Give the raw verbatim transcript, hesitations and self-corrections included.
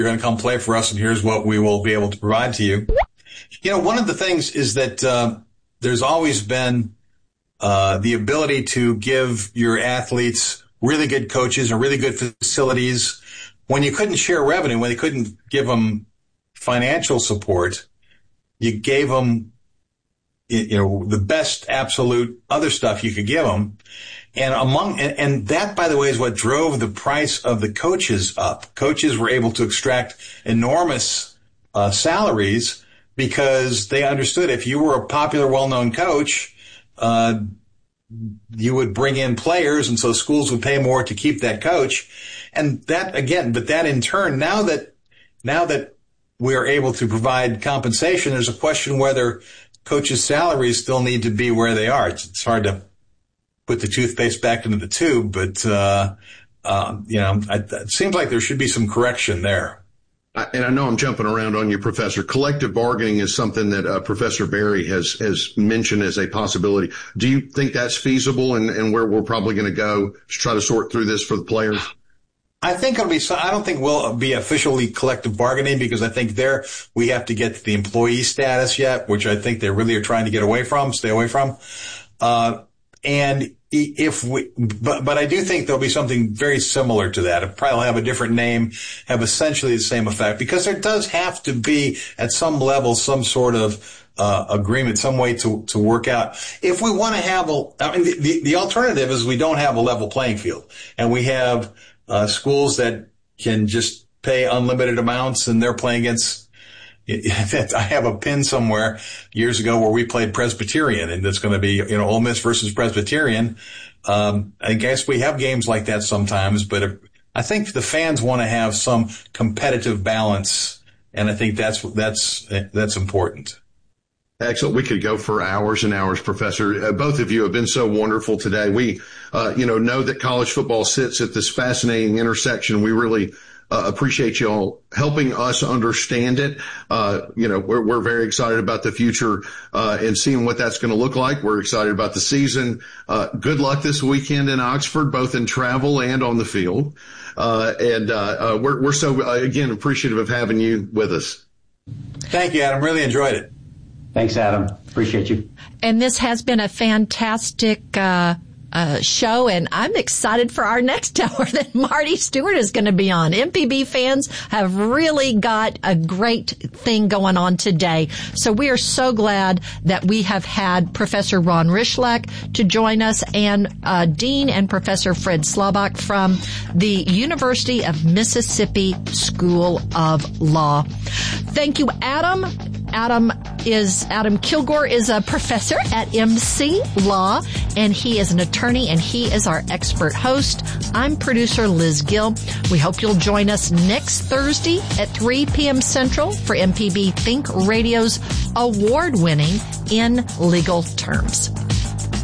going to come play for us, and here's what we will be able to provide to you. You know, one of the things is that uh, there's always been uh, the ability to give your athletes really good coaches and really good facilities. When you couldn't share revenue, when they couldn't give them financial support, you gave them, you know, the best absolute other stuff you could give them. And among, and, and that, by the way, is what drove the price of the coaches up. Coaches were able to extract enormous uh, salaries because they understood if you were a popular, well-known coach, uh, you would bring in players, and so schools would pay more to keep that coach. And that, again, but that in turn, now that, now that we are able to provide compensation, there's a question whether coaches' salaries still need to be where they are. It's, it's hard to put the toothpaste back into the tube, but, uh, uh, you know, I, it seems like there should be some correction there. I, and I know I'm jumping around on you, Professor. Collective bargaining is something that uh, Professor Berry has, has mentioned as a possibility. Do you think that's feasible and, and where we're probably going to go to try to sort through this for the players? I think it'll be, I don't think we'll be officially collective bargaining because I think there we have to get to the employee status yet, which I think they really are trying to get away from, stay away from. Uh, and if we, but, but I do think there'll be something very similar to that. It probably will have a different name, have essentially the same effect, because there does have to be at some level some sort of uh, agreement, some way to, to work out. If we want to have a, I mean, the, the, the alternative is we don't have a level playing field and we have uh, schools that can just pay unlimited amounts and they're playing against, I have a pin somewhere years ago where we played Presbyterian, and it's going to be, you know, Ole Miss versus Presbyterian. Um, I guess we have games like that sometimes, but if, I think the fans want to have some competitive balance, and I think that's that's that's important. Excellent. We could go for hours and hours, Professor. Uh, both of you have been so wonderful today. We, uh, you know, know that college football sits at this fascinating intersection. We really Uh, appreciate you all helping us understand it. Uh, you know, we're, we're very excited about the future, uh, and seeing what that's going to look like. We're excited about the season. Uh, good luck this weekend in Oxford, both in travel and on the field. Uh, and, uh, uh, we're, we're so, uh, again, appreciative of having you with us. Thank you, Adam. Really enjoyed it. Thanks, Adam. Appreciate you. And this has been a fantastic, uh, Uh, show, and I'm excited for our next hour that Marty Stewart is going to be on. M P B fans have really got a great thing going on today. So we are so glad that we have had Professor Ron Rychlak to join us and uh, Dean and Professor Fred Slabach from the University of Mississippi School of Law. Thank you, Adam. Adam is, Adam Kilgore is a professor at M C Law, and he is an attorney, and he is our expert host. I'm producer Liz Gill. We hope you'll join us next Thursday at three p.m. Central for M P B Think Radio's award-winning In Legal Terms.